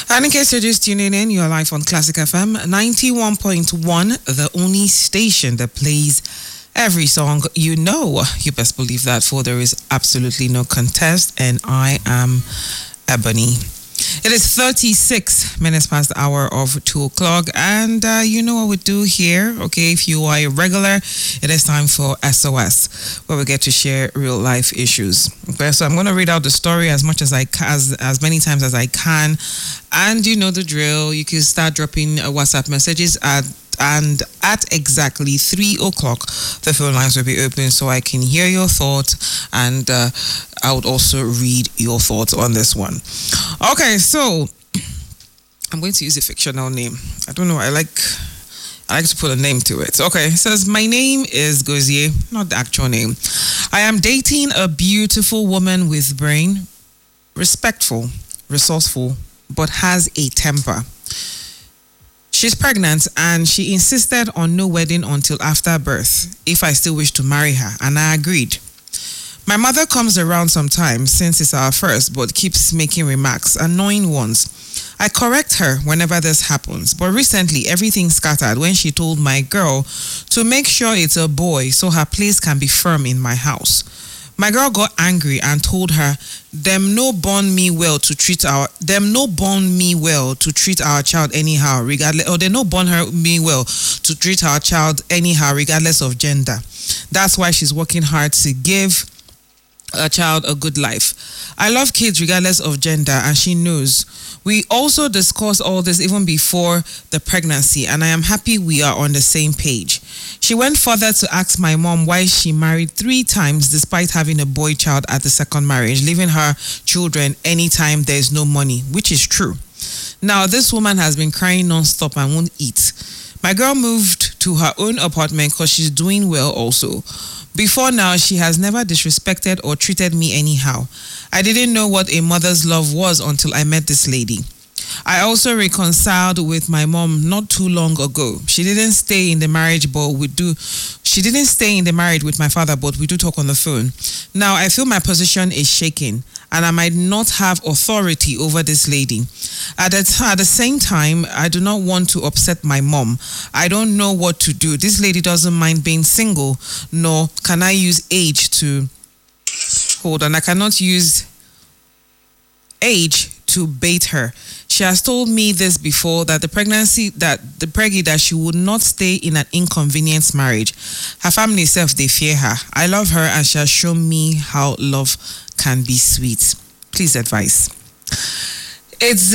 And in case you're just tuning in, you're live on Classic FM 91.1, the only station that plays every song you know. You best believe that, for there is absolutely no contest, and I am Ebony. It is 36 minutes past the hour of 2 o'clock, and you know what we do here, okay? If you are a regular, it is time for SOS, where we get to share real life issues. Okay, so I'm going to read out the story as much as I can, as many times as I can, and you know the drill. You can start dropping WhatsApp messages at exactly 3 o'clock. The phone lines will be open so I can hear your thoughts, and I would also read your thoughts on this one. Okay, so I'm going to use a fictional name. I don't know. I like to put a name to it. Okay, it says, my name is Gozier, not the actual name. I am dating a beautiful woman with brain, respectful, resourceful, but has a temper. She's pregnant and she insisted on no wedding until after birth if I still wish to marry her, and I agreed. My mother comes around sometimes since it's our first, but keeps making remarks, annoying ones. I correct her whenever this happens, but recently everything scattered when she told my girl to make sure it's a boy so her place can be firm in my house. My girl got angry and told her, them no born me well to treat our child anyhow, regardless, or they no born me well to treat our child anyhow, regardless of gender. That's why she's working hard to give a child a good life. I love kids regardless of gender, and she knows. We also discussed all this even before the pregnancy, and I am happy we are on the same page. She went further to ask my mom why she married 3 times despite having a boy child at the second marriage, leaving her children anytime there is no money, which is true. Now, this woman has been crying non-stop and won't eat. My girl moved to her own apartment because she's doing well also. Before now, she has never disrespected or treated me anyhow. I didn't know what a mother's love was until I met this lady. I also reconciled with my mom not too long ago. She didn't stay in the marriage, but we do. She didn't stay in the marriage with my father, but we do talk on the phone. Now, I feel my position is shaking, and I might not have authority over this lady. At the same time, I do not want to upset my mom. I don't know what to do. This lady doesn't mind being single, nor can I use age to... Hold on, I cannot use age to bait her. She has told me this before, that the preggy that she would not stay in an inconvenience marriage. Her family self, they fear her. I love her, and she has shown me how love can be sweet. Please advise. It's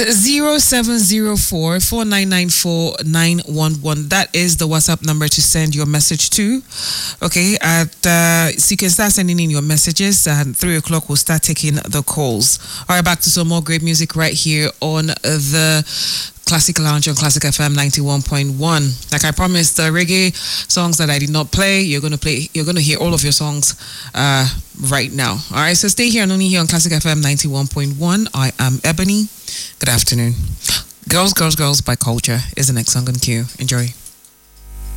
0704-4994-911. That is the WhatsApp number to send your message to. Okay, so you can start sending in your messages, and 3 o'clock we'll start taking the calls. All right, back to some more great music right here on the Classic Lounge on Classic FM 91.1. Like I promised, the reggae songs that I did not play, you're gonna hear all of your songs right now. All right, so stay here and only here on Classic FM 91.1. I am Ebony. Good afternoon. Girls by Culture is the next song on cue. Enjoy.